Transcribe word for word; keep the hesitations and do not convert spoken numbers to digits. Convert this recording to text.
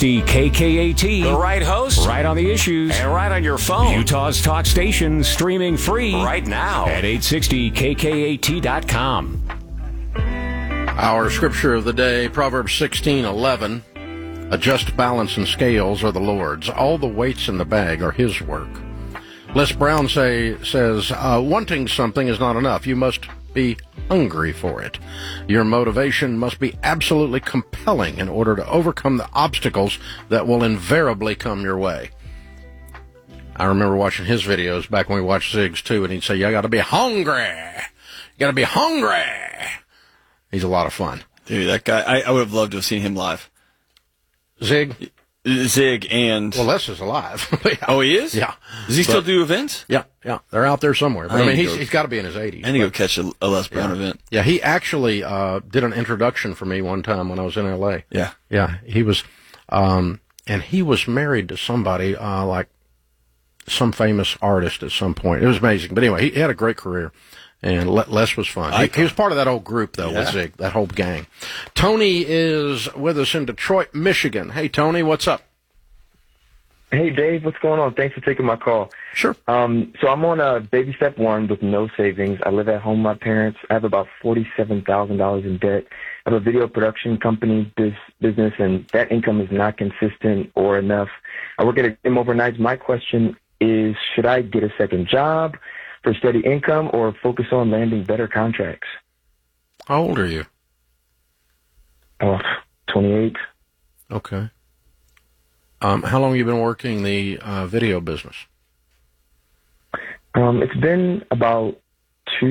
K K A T. The right host, right on the issues, and right on your phone. Utah's talk station, streaming free right now at eight sixty K K A T dot com. Our scripture of the day, Proverbs sixteen eleven. A just balance and scales are the Lord's. All the weights in the bag are his work. Les Brown say, says, uh, wanting something is not enough. You must be hungry for it. Your motivation must be absolutely compelling in order to overcome the obstacles that will invariably come your way. I remember watching his videos back when we watched Zig's too, and he'd say, you got to be hungry. You got to be hungry. He's a lot of fun. Dude, that guy, I, I would have loved to have seen him live. Zig? Zig and... Well, Les is alive. Yeah. Oh, he is? Yeah. Does he but, still do events? Yeah, yeah. They're out there somewhere. But, I, I mean, he's, go, he's got to be in his eighties. I need to go catch a, a Les Brown yeah. event. Yeah, he actually uh, did an introduction for me one time when I was in L A. Yeah. Yeah, he was... Um, and he was married to somebody, uh, like some famous artist at some point. It was amazing. But anyway, he, he had a great career. And Les was fun. He, he was part of that old group, though, yeah. with Zig, that whole gang. Tony is with us in Detroit, Michigan. Hey, Tony, what's up? Hey, Dave, what's going on? Thanks for taking my call. Sure. Um, so I'm on a baby step one with no savings. I live at home with my parents. I have about forty-seven thousand dollars in debt. I have a video production company biz, business, and that income is not consistent or enough. I work at a gym overnight. My question is, should I get a second job for steady income or focus on landing better contracts? How old are you? Oh, twenty-eight. Okay. Um, how long have you been working the uh, video business? Um, it's been about